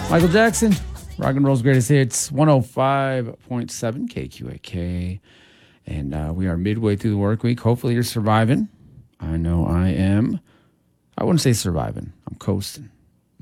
Michael Jackson, rock and roll's greatest hits, 105.7 KQAK. And we are midway through the work week. Hopefully you're surviving. I know I am. I wouldn't say surviving. I'm coasting.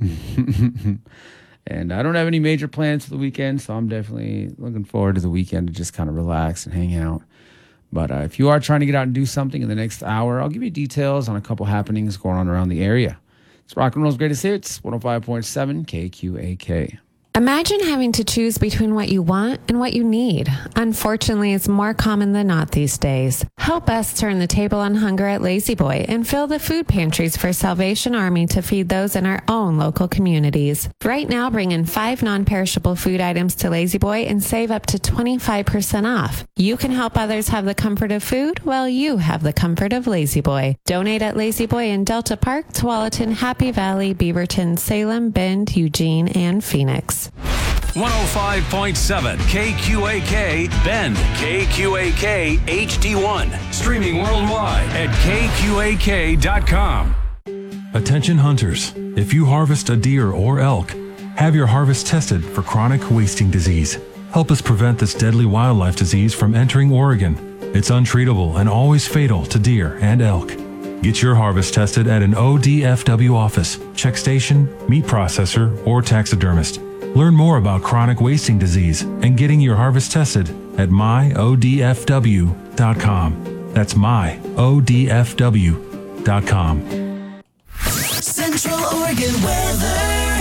And I don't have any major plans for the weekend, so I'm definitely looking forward to the weekend to just kind of relax and hang out. But if you are trying to get out and do something in the next hour, I'll give you details on a couple happenings going on around the area. It's rock and roll's greatest hits, 105.7 KQAK. Imagine having to choose between what you want and what you need. Unfortunately, it's more common than not these days. Help us turn the table on hunger at Lazy Boy and fill the food pantries for Salvation Army to feed those in our own local communities. Right now, bring in 5 non-perishable food items to Lazy Boy and save up to 25% off. You can help others have the comfort of food while you have the comfort of Lazy Boy. Donate at Lazy Boy in Delta Park, Tualatin, Happy Valley, Beaverton, Salem, Bend, Eugene, and Phoenix. 105.7 KQAK Bend, KQAK HD1. Streaming worldwide at KQAK.com. Attention hunters, if you harvest a deer or elk, have your harvest tested for chronic wasting disease. Help us prevent this deadly wildlife disease from entering Oregon. It's untreatable and always fatal to deer and elk. Get your harvest tested at an ODFW office, check station, meat processor, or taxidermist. Learn more about chronic wasting disease and getting your harvest tested at myodfw.com. That's myodfw.com. Central Oregon weather.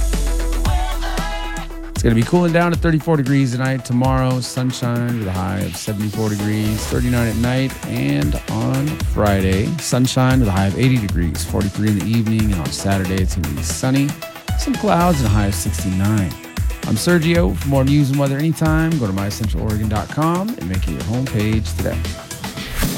It's going to be cooling down to 34 degrees tonight. Tomorrow, sunshine with a high of 74 degrees, 39 at night. And on Friday, sunshine with a high of 80 degrees, 43 in the evening. And on Saturday, it's going to be sunny. Some clouds and a high of 69. I'm Sergio. For more news and weather anytime, go to mycentraloregon.com and make it your homepage today.